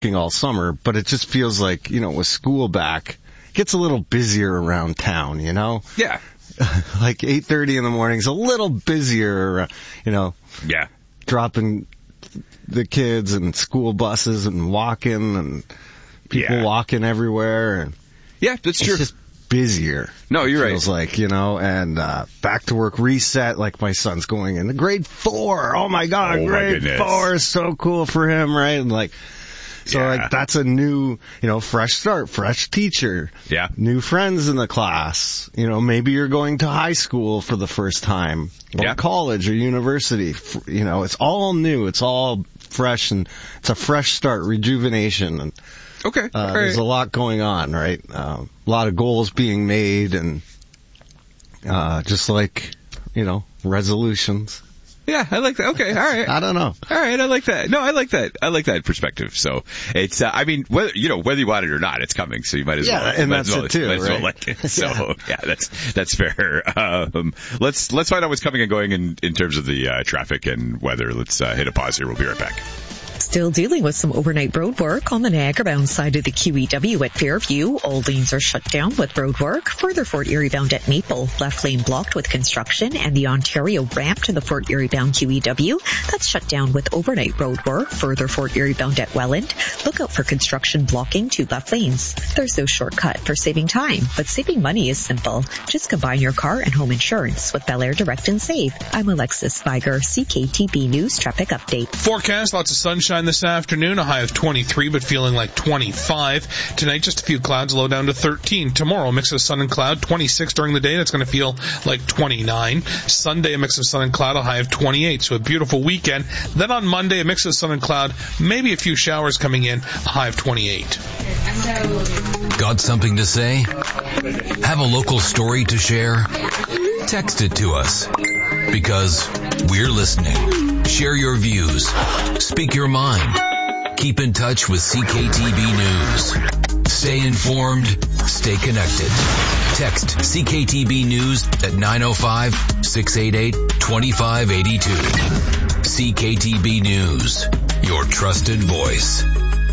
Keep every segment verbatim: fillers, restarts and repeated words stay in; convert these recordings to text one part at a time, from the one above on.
all summer, but it just feels like, you know, with school back, it gets a little busier around town, you know? Yeah. Like eight thirty in the morning is a little busier, you know? Yeah. Dropping the kids and school buses and walking and people yeah. walking everywhere. And yeah, that's true. It's just busier. No, you're it right. Feels like, you know, and uh, back to work reset, like my son's going into grade four. Oh my God, oh grade my four is so cool for him, right? And like, so yeah. like that's a new, you know, fresh start, fresh teacher. Yeah. New friends in the class. You know, maybe you're going to high school for the first time or yeah. college or university. You know, it's all new. It's all fresh and it's a fresh start, rejuvenation. And Okay. Uh, right. There's a lot going on, right? Uh, a lot of goals being made and uh, just like, you know, resolutions. Yeah, I like that. Okay, all right. I don't know. All right, I like that. No, I like that. I like that perspective. So it's, uh, I mean, whether you know whether you want it or not, it's coming. So you might as yeah, well. and might that's as well, it too, might as right? well like it. So yeah. yeah, that's that's fair. Um, let's let's find out what's coming and going in in terms of the uh, traffic and weather. Let's uh, hit a pause here. We'll be right back. Still dealing with some overnight road work on the Niagara-bound side of the Q E W at Fairview. All lanes are shut down with road work. Further Fort Erie-bound at Maple, left lane blocked with construction, and the Ontario ramp to the Fort Erie-bound Q E W, that's shut down with overnight road work. Further Fort Erie-bound at Welland, look out for construction blocking two left lanes. There's no shortcut for saving time, but saving money is simple. Just combine your car and home insurance with Bel Air Direct and Save. I'm Alexis Spiger, C K T B News Traffic Update. Forecast, lots of sunshine this afternoon, a high of twenty-three, but feeling like twenty-five. Tonight, just a few clouds, low down to thirteen. Tomorrow, a mix of sun and cloud, twenty-six during the day. That's going to feel like twenty-nine. Sunday, a mix of sun and cloud, a high of twenty-eight. So a beautiful weekend. Then on Monday, a mix of sun and cloud, maybe a few showers coming in, a high of twenty-eight. Got something to say? Have a local story to share? Text it to us, because we're listening. Share your views. Speak your mind. Keep in touch with C K T B News. Stay informed. Stay connected. Text C K T B News at nine oh five, six eight eight, two five eight two. C K T B News, your trusted voice.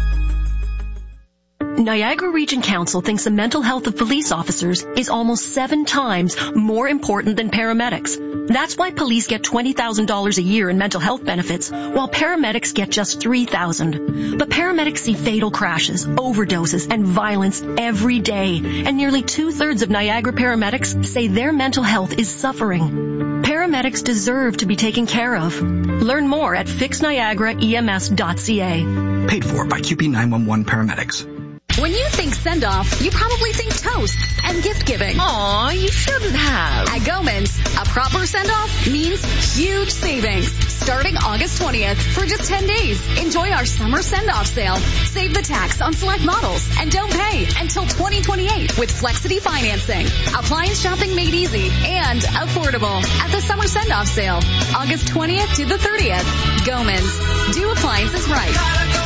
Niagara Region Council thinks the mental health of police officers is almost seven times more important than paramedics. That's why police get twenty thousand dollars a year in mental health benefits, while paramedics get just three thousand dollars. But paramedics see fatal crashes, overdoses, and violence every day, and nearly two-thirds of Niagara paramedics say their mental health is suffering. Paramedics deserve to be taken care of. Learn more at fix niagara E M S dot C A. Paid for by Q P nine one one Paramedics. When you think send-off, you probably think toast and gift-giving. Aw, you shouldn't have. At Gomans, a proper send-off means huge savings. Starting August twentieth for just ten days. Enjoy our summer send-off sale. Save the tax on select models and don't pay until twenty twenty-eight with Flexity financing. Appliance shopping made easy and affordable at the summer send-off sale. August twentieth to the thirtieth. Gomans. Do appliances right.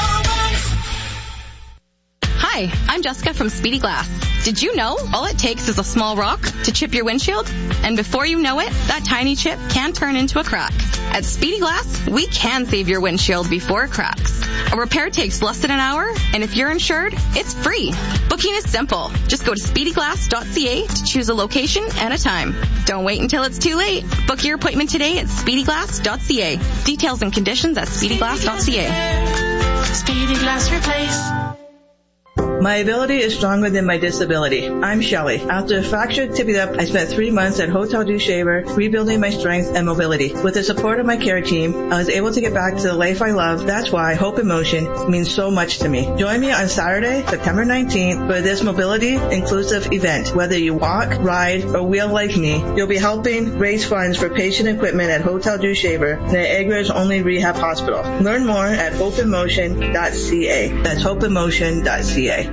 Hi, I'm Jessica from Speedy Glass. Did you know all it takes is a small rock to chip your windshield? And before you know it, that tiny chip can turn into a crack. At Speedy Glass, we can save your windshield before it cracks. A repair takes less than an hour, and if you're insured, it's free. Booking is simple. Just go to speedy glass dot c a to choose a location and a time. Don't wait until it's too late. Book your appointment today at speedy glass dot c a. Details and conditions at speedy glass dot c a. Speedy Glass Replace. My ability is stronger than my disability. I'm Shelley. After a fractured tibia, I spent three months at Hotel du Shaver rebuilding my strength and mobility. With the support of my care team, I was able to get back to the life I love. That's why Hope in Motion means so much to me. Join me on Saturday, September nineteenth for this mobility inclusive event. Whether you walk, ride, or wheel like me, you'll be helping raise funds for patient equipment at Hotel du Shaver, Niagara's only rehab hospital. Learn more at hope in motion dot c a. That's hope in motion dot c a.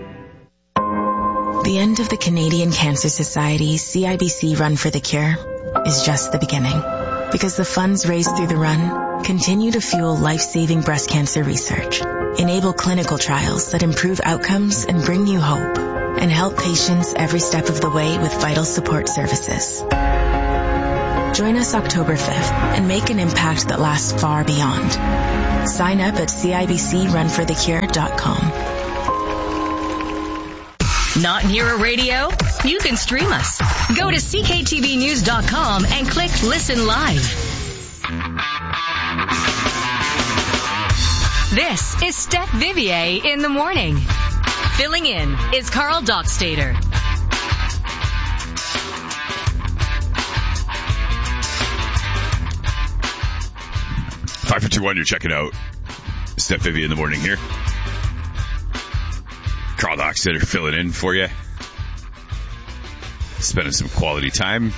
The end of the Canadian Cancer Society's C I B C Run for the Cure is just the beginning, because the funds raised through the run continue to fuel life-saving breast cancer research, enable clinical trials that improve outcomes and bring you hope, and help patients every step of the way with vital support services. Join us October fifth and make an impact that lasts far beyond. Sign up at C I B C run for the cure dot com. Not near a radio? You can stream us. Go to C K T V news dot com and click Listen Live. This is Steph Vivier in the morning. Filling in is Carl Dockstader. five two one, you're checking out Steph Vivier in the morning here. Carl Dockstader filling in for you. Spending some quality time.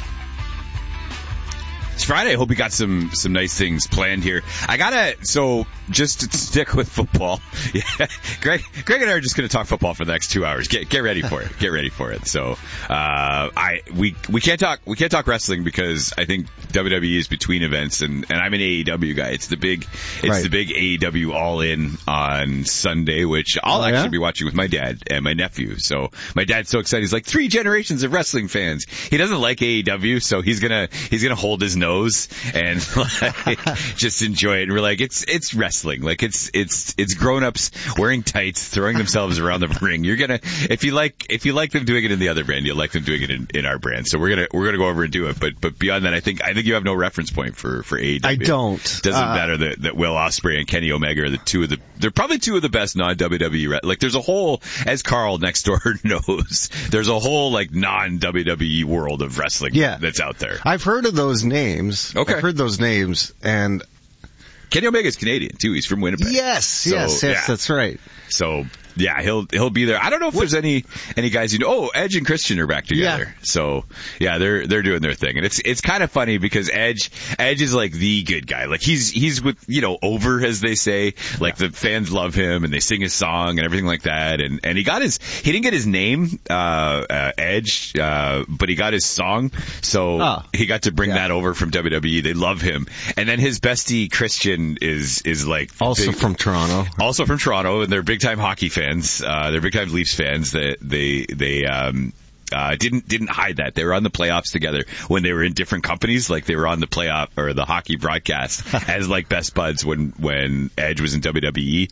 It's Friday. I hope you got some, some nice things planned here. I gotta, so just to stick with football. Yeah, Greg, Greg and I are just gonna talk football for the next two hours. Get, get ready for it. Get ready for it. So, uh, I, we, we can't talk, we can't talk wrestling because I think W W E is between events and, and I'm an A E W guy. It's the big, it's right. the big A E W All In on Sunday, which I'll oh, actually yeah? be watching with my dad and my nephew. So my dad's so excited. He's like, three generations of wrestling fans. He doesn't like A E W, so he's gonna, he's gonna hold his nose and like, just enjoy it. And we're like, it's it's wrestling. Like it's it's it's grown-ups wearing tights, throwing themselves around the ring. You're gonna if you like if you like them doing it in the other brand, you'll like them doing it in, in our brand. So we're gonna we're gonna go over and do it. But but beyond that, I think I think you have no reference point for for A E W. I don't. Doesn't uh, matter that that Will Ospreay and Kenny Omega are the two of the they're probably two of the best non-W W E. Like there's a whole, as Carl next door knows, there's a whole like non-W W E world of wrestling yeah. that's out there. I've heard of those names. Okay. I've heard those names, and Kenny Omega's Canadian too. He's from Winnipeg. Yes, so, yes, yes, yeah. that's right. So yeah, he'll he'll be there. I don't know if what? there's any any guys you know. Oh, Edge and Christian are back together. Yeah. So yeah, they're they're doing their thing, and it's it's kind of funny because Edge Edge is like the good guy. Like he's he's with you know over as they say. Like the fans love him and they sing his song and everything like that. And and he got his he didn't get his name uh, uh Edge, uh, but he got his song. So oh. he got to bring yeah. that over from W W E. They love him. And then his bestie Christian is is like also big, from Toronto. Also from Toronto, and they're big time hockey fans. Uh, they're big time Leafs fans. They they they um uh didn't didn't hide that. They were on the playoffs together when they were in different companies. Like they were on the playoff or the hockey broadcast as like best buds when when Edge was in W W E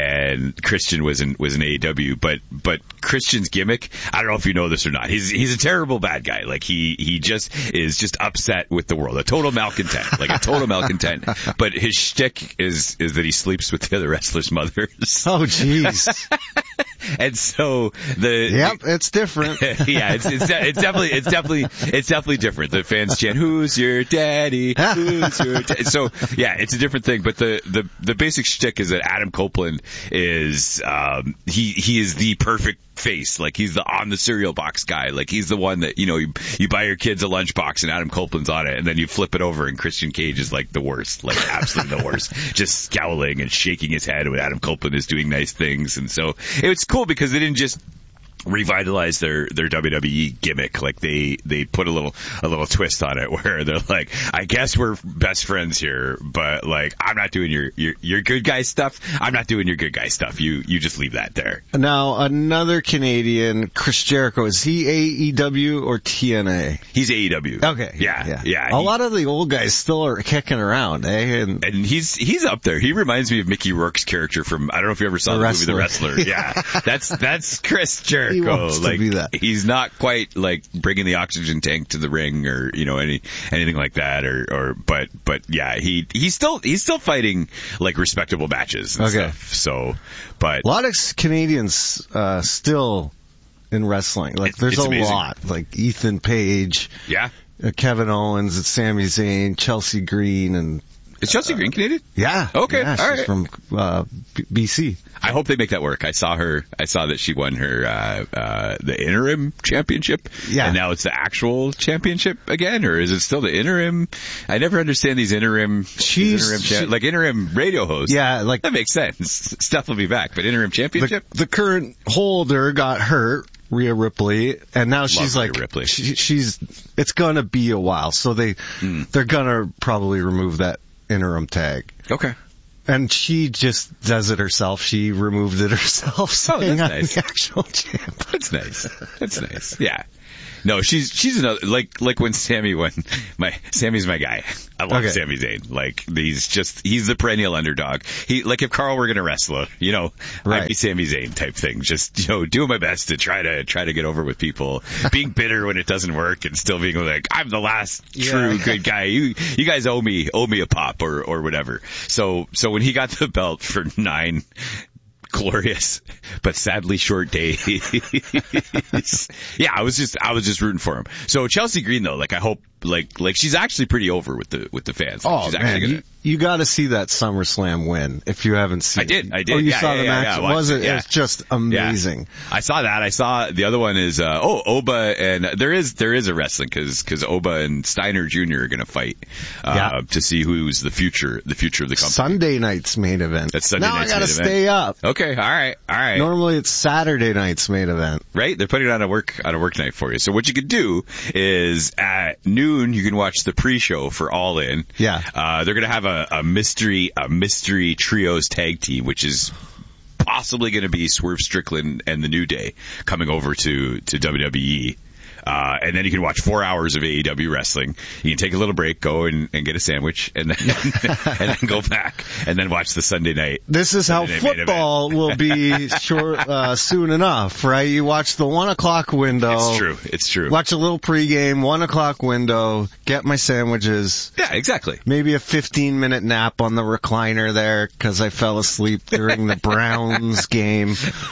and Christian was in was in A E W. But but Christian's gimmick, I don't know if you know this or not. He's he's a terrible bad guy. Like he he just is just upset with the world. A total malcontent. Like a total malcontent. But his shtick is is that he sleeps with the other wrestlers' mothers. Oh jeez. And so the Yep, it's different. Yeah, it's it's, de- it's definitely it's definitely it's definitely different. The fans chant, "Who's your daddy? Who's your daddy?" So yeah, it's a different thing. But the the the basic shtick is that Adam Copeland is um he he is the perfect face. Like he's the on the cereal box guy. Like he's the one that you know you you buy your kids a lunchbox and Adam Copeland's on it, and then you flip it over and Christian Cage is like the worst, like absolutely the worst, just scowling and shaking his head when Adam Copeland is doing nice things. And so it was cool because they didn't just revitalize their their W W E gimmick. Like they they put a little a little twist on it where they're like, I guess we're best friends here, but like I'm not doing your your your good guy stuff. I'm not doing your good guy stuff. You you just leave that there. Now another Canadian, Chris Jericho, is he A E W or T N A? He's A E W. Okay. Yeah. Yeah. yeah a he, lot of the old guys still are kicking around, eh? And, and he's he's up there. He reminds me of Mickey Rourke's character from I don't know if you ever saw the, the movie The Wrestler. Yeah. that's that's Chris Jericho. He wants like, to be that. He's not quite like bringing the oxygen tank to the ring or, you know, any, anything like that or, or, but, but yeah, he, he's still, he's still fighting like respectable matches and okay. stuff. So, but. A lot of Canadians, uh, still in wrestling. Like it's, there's it's a amazing. lot. Like Ethan Page. Yeah. Uh, Kevin Owens, it's Sami Zayn, Chelsea Green, and. Is Chelsea Green Canadian? Yeah. Okay. Yeah, she's all right. from uh, B C. I hope they make that work. I saw her. I saw that she won her uh, uh, the interim championship. Yeah. And now it's the actual championship again, or is it still the interim? I never understand these interim. She's interim cha- she, like interim radio host. Yeah, like that makes sense. Stuff will be back, but interim championship. The, the current holder got hurt. Rhea Ripley, and now Love she's Rhea like, Ripley. She, she's, it's gonna be a while, so they, mm. they're gonna probably remove that interim tag. Okay. And she just does it herself. She removed it herself. Oh, that's nice. The actual champ. That's nice. That's nice. Yeah. No, she's she's another like like when Sammy when my Sammy's my guy. I love Okay. Sami Zayn. Like he's just he's the perennial underdog. He like if Carl were gonna wrestle, you know, Right. I'd be Sami Zayn type thing. Just you know, doing my best to try to try to get over with people, being bitter when it doesn't work, and still being like I'm the last true Yeah. good guy. You you guys owe me owe me a pop or or whatever. So so when he got the belt for nine glorious but sadly short days. Yeah, I was just I was just rooting for him. So Chelsea Green though, like I hope like like she's actually pretty over with the with the fans. Like, Oh she's man, actually gonna, you, you got to see that SummerSlam win if you haven't seen. I did, it. I did. Oh, you Yeah, saw yeah, the yeah, match. yeah, I It watched was it, it? yeah. It's just amazing. Yeah. I saw that. I saw the other one is uh oh Oba and there is there is a wrestling because because Oba and Steiner Junior are gonna fight uh Yeah. to see who's the future the future of the company. Sunday night's main event. That's Sunday now night's I gotta main event. stay up. Okay, all right, all right. Normally it's Saturday night's main event. Right? They're putting it on a work on a work night for you. So what you could do is at noon you can watch the pre-show for All In. Yeah. Uh, they're gonna have a, a mystery a mystery trios tag team, which is possibly gonna be Swerve Strickland and the New Day coming over to to W W E. Uh, and then you can watch four hours of A E W wrestling. You can take a little break, go and, and get a sandwich, and then and then go back, and then watch the Sunday night. This is how Sunday night main football will be short uh, soon enough, right? You watch the one o'clock window. It's true. It's true. Watch a little pregame, one o'clock window. Get my sandwiches. Yeah, exactly. Maybe a fifteen minute nap on the recliner there because I fell asleep during the Browns game,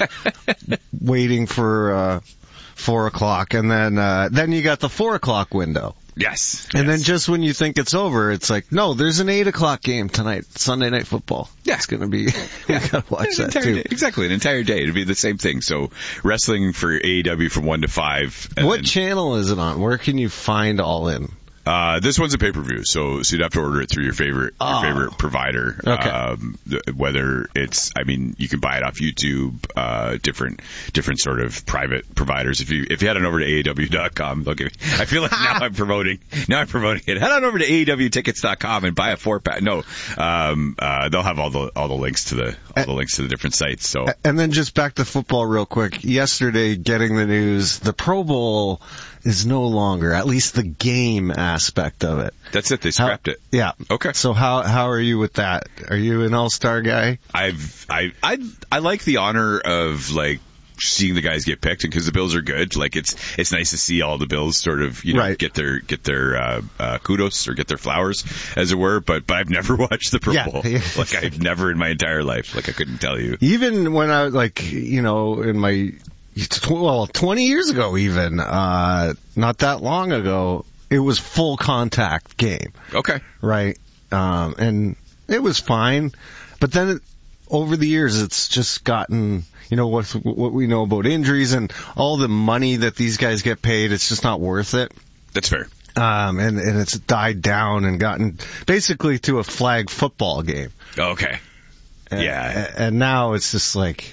waiting for uh, four o'clock, and then uh, then you got the four o'clock window. Yes. And yes. then just when you think it's over, it's like, no, there's an eight o'clock game tonight, Sunday Night Football. Yeah. It's going to be, we got to watch An that entire too. day. Exactly, an entire day. It'd be the same thing. So wrestling for A E W from one to five. and What then- channel is it on? Where can you find All In? Uh, this one's a pay-per-view, so, so you'd have to order it through your favorite, Oh. your favorite provider. Okay. Um, th- whether it's, I mean, you can buy it off YouTube, uh, different, different sort of private providers. If you, if you head on over to A E W dot com, they'll give you, I feel like now I'm promoting, now I'm promoting it. Head on over to A E W tickets dot com and buy a four pack. No, um, uh, they'll have all the, all the links to the, all the links to the different sites. So. And then just back to football real quick. Yesterday, getting the news, the Pro Bowl is no longer, at least the game aspect of it. That's it. They How- scrapped it. Yeah. Okay. So how how are you with that? Are you an all-star guy? I've I I I like the honor of like seeing the guys get picked, and because the Bills are good, like it's it's nice to see all the Bills sort of you know Right. get their get their uh, uh, kudos or get their flowers, as it were. But but I've never watched the Pro Yeah. Bowl. Like I've never in my entire life. Like I couldn't tell you. Even when I was like, you know, in my, tw- well, twenty years ago even, uh, not that long ago, it was full contact game, Okay. right? Um, and it was fine. But then it, over the years, it's just gotten, you know, what, what we know about injuries and all the money that these guys get paid, it's just not worth it. That's fair. Um, and, and it's died down and gotten basically to a flag football game. Okay. And, Yeah. And now it's just like,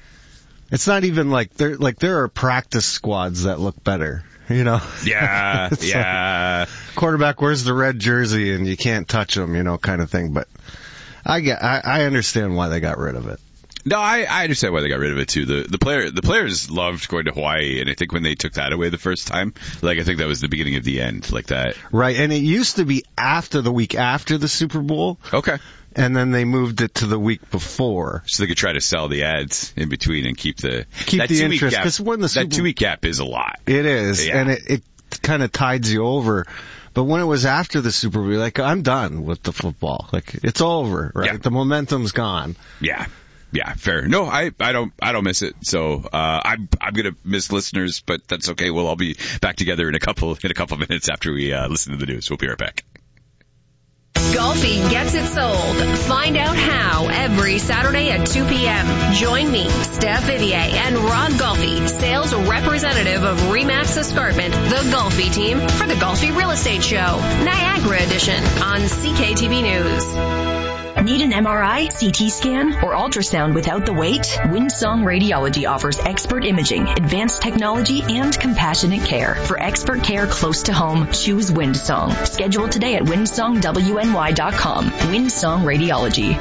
it's not even like there, like there are practice squads that look better, you know? Yeah. It's yeah. like, quarterback wears the red jersey and you can't touch him, you know, kind of thing. But I get, I, I understand why they got rid of it. No, I, I understand why they got rid of it too. The the player the players loved going to Hawaii, and I think when they took that away the first time, like I think that was the beginning of the end, like that. Right. And it used to be after the week after the Super Bowl. Okay. And then they moved it to the week before. So they could try to sell the ads in between and keep the Keep that the two-week interest, gap- 'cause when the Super- that two week gap is a lot. It is. Yeah. And it, it kind of tides you over. But when it was after the Super Bowl, like, I'm done with the football. Like, it's over, right? Yeah. The momentum's gone. Yeah. Yeah, fair. No, I, I don't I don't miss it. So uh, I'm I'm gonna miss listeners, but that's okay. We'll all be back together in a couple in a couple minutes after we uh, listen to the news. We'll be right back. Golfi gets it sold. Find out how every Saturday at two p.m. Join me, Steph Vivier, and Rod Golfi, sales representative of Remax Escarpment, the Golfi team, for the Golfi Real Estate Show, Niagara Edition, on C K T V News. Need an M R I, C T scan, or ultrasound without the wait? Windsong Radiology offers expert imaging, advanced technology, and compassionate care. For expert care close to home, choose Windsong. Schedule today at windsong w n y dot com. Windsong Radiology.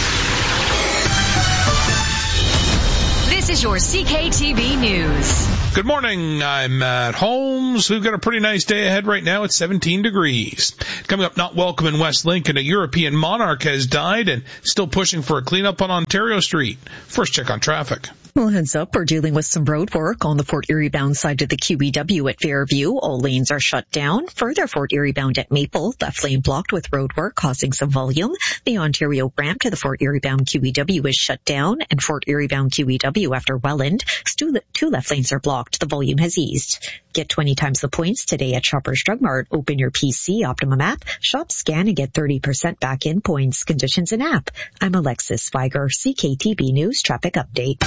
This is your C K T V News. Good morning, I'm Matt Holmes. We've got a pretty nice day ahead right now. It's seventeen degrees. Coming up, not welcome in West Lincoln, a European monarch has died and still pushing for a cleanup on Ontario Street. First check on traffic. Well, heads up, we're dealing with some road work on the Fort Erie bound side of the Q E W at Fairview. All lanes are shut down. Further, Fort Erie bound at Maple, left lane blocked with road work causing some volume. The Ontario ramp to the Fort Erie bound Q E W is shut down, and Fort Erie bound Q E W after Welland, two left lanes are blocked. The volume has eased. Get twenty times the points today at Shoppers Drug Mart. Open your P C Optimum app, shop, scan, and get thirty percent back in points. Conditions in app. I'm Alexis Spiger, C K T B News Traffic Update.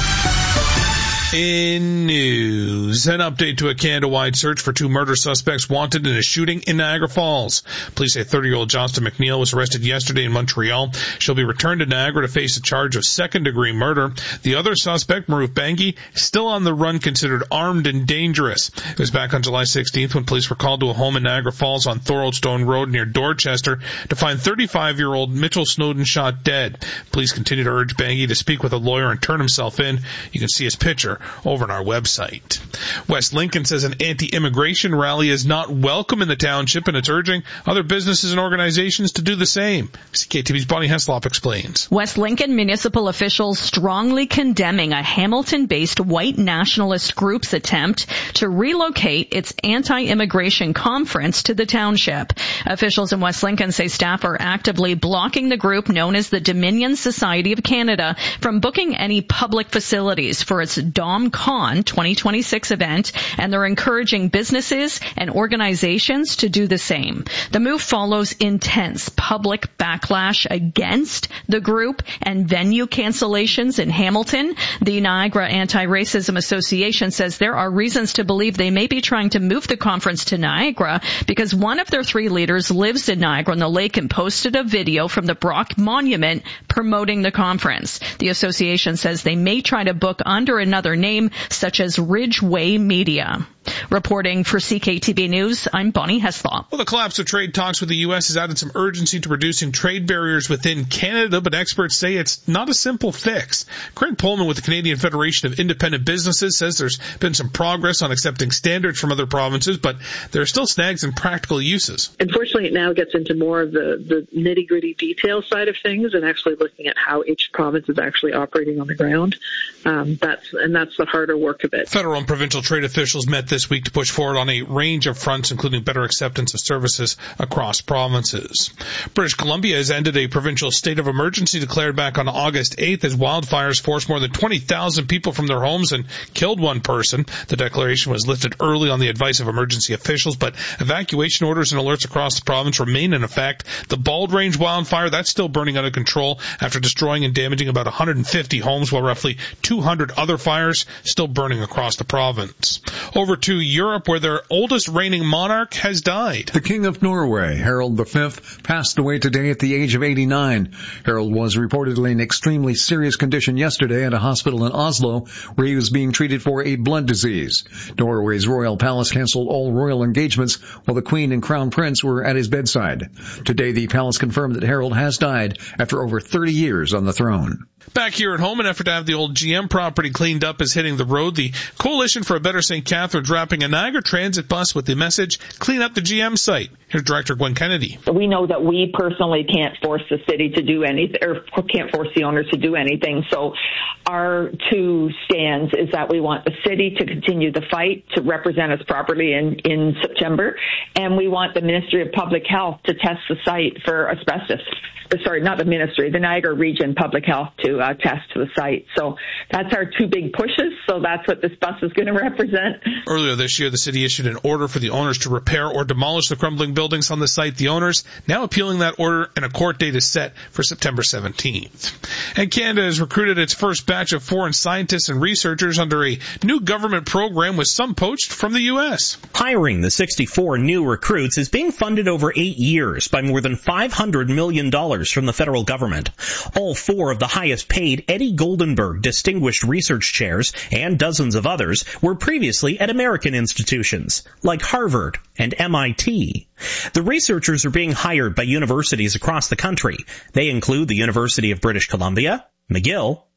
In news, an update to a Canada-wide search for two murder suspects wanted in a shooting in Niagara Falls. Police say thirty-year-old Johnston McNeil was arrested yesterday in Montreal. She'll be returned to Niagara to face a charge of second-degree murder. The other suspect, Maroof Bangi, still on the run, considered armed and dangerous. It was back on July sixteenth when police were called to a home in Niagara Falls on Thoroldstone Road near Dorchester to find thirty-five-year-old Mitchell Snowden shot dead. Police continue to urge Bangi to speak with a lawyer and turn himself in. You can see his picture over on our website. West Lincoln says an anti-immigration rally is not welcome in the township, and it's urging other businesses and organizations to do the same. C K T V's Bonnie Heslop explains. West Lincoln municipal officials strongly condemning a Hamilton-based white nationalist group's attempt to relocate its anti-immigration conference to the township. Officials in West Lincoln say staff are actively blocking the group known as the Dominion Society of Canada from booking any public facilities for its DomCon twenty twenty-six event, and they're encouraging businesses and organizations to do the same. The move follows intense public backlash against the group and venue cancellations in Hamilton. The Niagara Anti-Racism Association says there are reasons to believe they may be trying to move the conference to Niagara because one of their three leaders lives in Niagara on the lake and posted a video from the Brock Monument promoting the conference. The association says they may try to book under another name, such as Ridgeway Media. Reporting for C K T B News, I'm Bonnie Heslop. Well, the collapse of trade talks with the U S has added some urgency to reducing trade barriers within Canada, but experts say it's not a simple fix. Craig Pullman with the Canadian Federation of Independent Businesses says there's been some progress on accepting standards from other provinces, but there are still snags in practical uses. Unfortunately, it now gets into more of the, the nitty-gritty detail side of things and actually looking at how each province is actually operating on the ground. Um, that's and that's the harder work of it. Federal and provincial trade officials met this week to push forward on a range of fronts, including better acceptance of services across provinces. British Columbia has ended a provincial state of emergency declared back on August eighth as wildfires forced more than twenty thousand people from their homes and killed one person. The declaration was lifted early on the advice of emergency officials, but evacuation orders and alerts across the province remain in effect. The Bald Range wildfire, that's still burning out of control after destroying and damaging about one hundred fifty homes, while roughly two hundred other fires still burning across the province. Over to Europe, where their oldest reigning monarch has died. The King of Norway, Harald the Fifth, passed away today at the age of eighty-nine. Harald was reportedly in extremely serious condition yesterday at a hospital in Oslo, where he was being treated for a blood disease. Norway's royal palace canceled all royal engagements while the Queen and Crown Prince were at his bedside. Today, the palace confirmed that Harald has died after over thirty years on the throne. Back here at home, an effort to have the old G M property cleaned up is hitting the road. The Coalition for a Better Saint Catharines wrapping a Niagara Transit bus with the message, clean up the G M site. Here's Director Gwen Kennedy. We know that we personally can't force the city to do anything, or can't force the owners to do anything. So our two stands is that we want the city to continue the fight to represent us properly in, in September, and we want the Ministry of Public Health to test the site for asbestos. Sorry, not the ministry, the Niagara Region Public Health to uh, test the site. So that's our two big pushes. So that's what this bus is going to represent. Earlier this year, the city issued an order for the owners to repair or demolish the crumbling buildings on the site. The owners now appealing that order, and a court date is set for September seventeenth. And Canada has recruited its first batch of foreign scientists and researchers under a new government program, with some poached from the U S. Hiring the sixty-four new recruits is being funded over eight years by more than five hundred million dollars from the federal government. All four of the highest paid Eddie Goldenberg Distinguished Research Chairs and dozens of others were previously at American institutions like Harvard and M I T. The researchers are being hired by universities across the country. They include the University of British Columbia, McGill,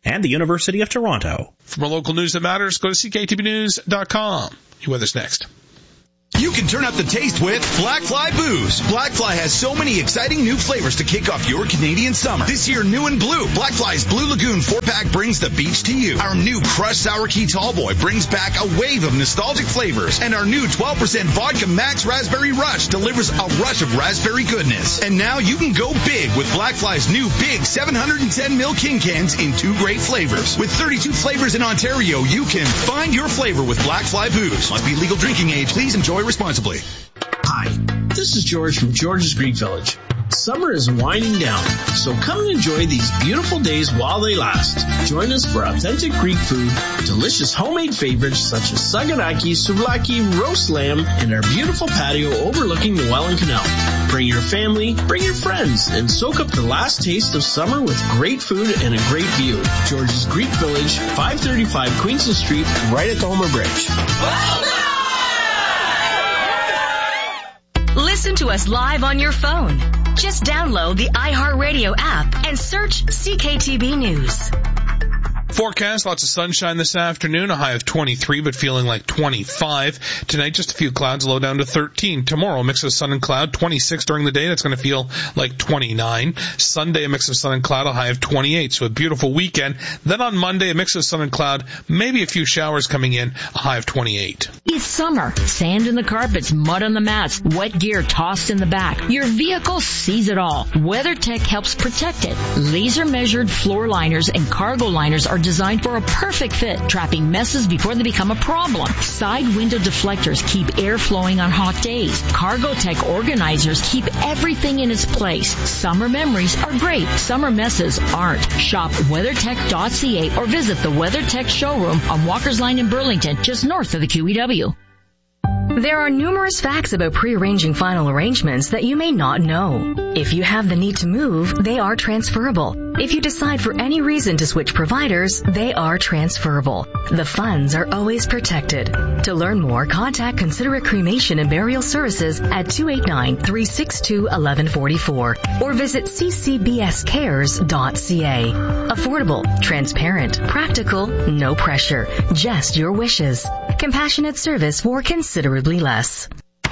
and the University of Toronto. For more local news that matters, go to c k t v news dot com. Your weather's next. You can turn up the taste with Blackfly Booze. Blackfly has so many exciting new flavors to kick off your Canadian summer. This year, new and blue, Blackfly's Blue Lagoon four-pack brings the beach to you. Our new Crushed Sour Key Tallboy brings back a wave of nostalgic flavors. And our new twelve percent Vodka Max Raspberry Rush delivers a rush of raspberry goodness. And now you can go big with Blackfly's new big seven hundred ten milliliter King Cans in two great flavors. With thirty-two flavors in Ontario, you can find your flavor with Blackfly Booze. Must be legal drinking age. Please enjoy responsibly. Hi, this is George from George's Greek Village. Summer is winding down, so come and enjoy these beautiful days while they last. Join us for authentic Greek food, delicious homemade favorites such as saganaki, souvlaki, roast lamb, and our beautiful patio overlooking the Welland Canal. Bring your family, bring your friends, and soak up the last taste of summer with great food and a great view. George's Greek Village, five thirty-five Queenston Street, right at the Homer Bridge. Well done! Listen to us live on your phone. Just download the iHeartRadio app and search C K T B News. Forecast, lots of sunshine this afternoon, a high of twenty-three, but feeling like twenty-five. Tonight, just a few clouds, low down to thirteen. Tomorrow, a mix of sun and cloud, twenty-six during the day. That's going to feel like twenty-nine. Sunday, a mix of sun and cloud, a high of twenty-eight. So a beautiful weekend. Then on Monday, a mix of sun and cloud, maybe a few showers coming in, a high of twenty-eight. It's summer. Sand in the carpets, mud on the mats, wet gear tossed in the back. Your vehicle sees it all. WeatherTech helps protect it. Laser measured floor liners and cargo liners are designed for a perfect fit, trapping messes before they become a problem. Side window deflectors keep air flowing on hot days. Cargotech organizers keep everything in its place. Summer memories are great. Summer messes aren't. Shop weathertech dot c a or visit the WeatherTech showroom on Walker's Line in Burlington, just north of the Q E W. There are numerous facts about pre-arranging final arrangements that you may not know. If you have the need to move, they are transferable. If you decide for any reason to switch providers, they are transferable. The funds are always protected. To learn more, contact Considerate Cremation and Burial Services at two eight nine, three six two, one one four four or visit c c b s cares dot c a. Affordable, transparent, practical, no pressure, just your wishes. Compassionate service for considerably less.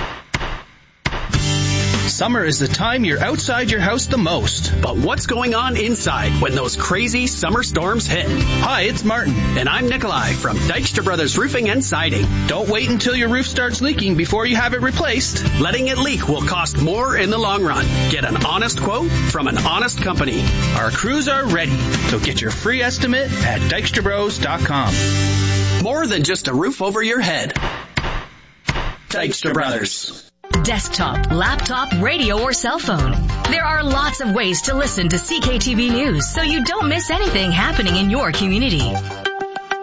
Summer is the time you're outside your house the most. But what's going on inside when those crazy summer storms hit? Hi, it's Martin, and I'm Nikolai from Dykstra Brothers Roofing and Siding. Don't wait until your roof starts leaking before you have it replaced. Letting it leak will cost more in the long run. Get an honest quote from an honest company. Our crews are ready, so get your free estimate at dykstra bros dot com. More than just a roof over your head. Dykstra Brothers. Desktop, laptop, radio, or cell phone. There are lots of ways to listen to C K T V News so you don't miss anything happening in your community.